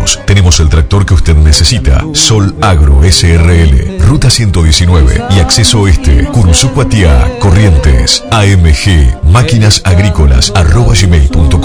Nosotros tenemos el tractor que usted necesita. Sol Agro SRL, Ruta 119 y Acceso Oeste, Curuzú Cuatiá, Corrientes, AMG, máquinasagrícolas@gmail.com.